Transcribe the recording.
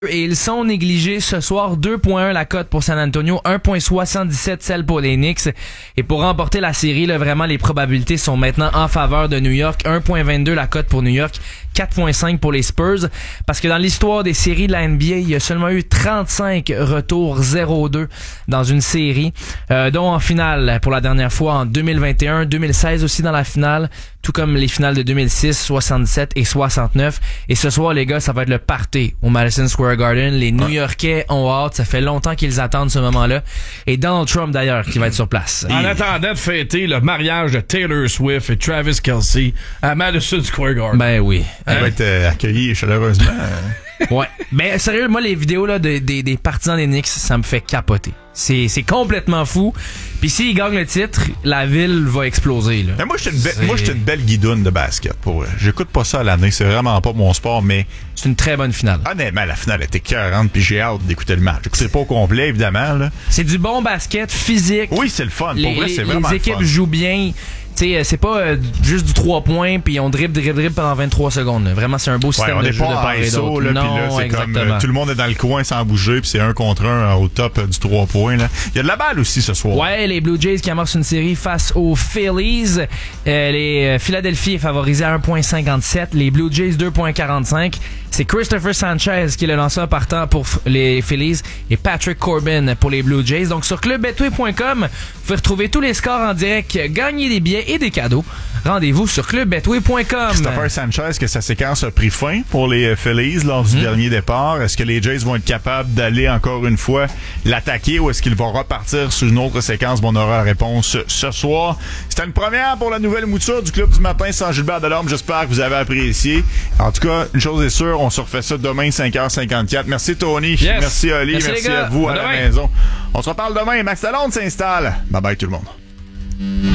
Et ils sont négligés ce soir. 2.1 la cote pour San Antonio, 1.77 celle pour les Knicks. Et pour remporter la série, là, vraiment les probabilités sont maintenant en faveur de New York. 1.22 la cote pour New York, 4.5 pour les Spurs. Parce que dans l'histoire des séries de la NBA, il y a seulement eu 35 retours 0-2 dans une série, dont en finale pour la dernière fois en 2021, 2016 aussi dans la finale, tout comme les finales de 2006, 67 et 69. Et ce soir, les gars, ça va être le party au Madison Square Garden. Les New-Yorkais ont hâte. Ça fait longtemps qu'ils attendent ce moment-là. Et Donald Trump, d'ailleurs, qui va être sur place. En attendant de fêter le mariage de Taylor Swift et Travis Kelce à Madison Square Garden. Ben oui. Elle va être accueillie chaleureusement. Ouais. Mais sérieux, moi, les vidéos là des partisans des Knicks, ça me fait capoter. C'est complètement fou. Puis s'ils gagnent le titre, la ville va exploser. Là. Mais moi, j'étais une belle guidoune de basket. Pour j'écoute pas ça à l'année. C'est vraiment pas mon sport, mais... C'est une très bonne finale. Honnêtement, la finale était 40, puis j'ai hâte d'écouter le match. C'est pas au complet, évidemment. Là. C'est du bon basket physique. Oui, c'est le fun. Pour vrai, c'est vraiment les équipes fun. jouent bien. T'sais, c'est pas juste du 3 points puis on dribble pendant 23 secondes. Là. Vraiment, c'est un beau système de jeu de part et d'autre. Là, c'est comme tout le monde est dans le coin sans bouger puis c'est 1 contre 1 au top du 3 points. Là. Il y a de la balle aussi ce soir. Ouais, les Blue Jays qui amorcent une série face aux Phillies. Les Philadelphie est favorisé à 1.57. Les Blue Jays 2.45. C'est Christopher Sanchez qui est le lanceur partant pour les Phillies et Patrick Corbin pour les Blue Jays. Donc sur clubbetway.com, vous pouvez retrouver tous les scores en direct, gagner des billets et des cadeaux. Rendez-vous sur clubbetway.com. Christopher Sanchez, que sa séquence a pris fin pour les Phillies lors du dernier départ. Est-ce que les Jays vont être capables d'aller encore une fois l'attaquer ou est-ce qu'ils vont repartir sur une autre séquence? Bon, on aura la réponse ce soir. C'était une première pour la nouvelle mouture du Club du matin sans Gilbert Delorme. J'espère que vous avez apprécié. En tout cas, une chose est sûre, on se refait ça demain 5h54. Merci Tony. Yes. Merci Oli. Merci à vous à la maison. On se reparle demain. Max Talon s'installe. Bye bye tout le monde.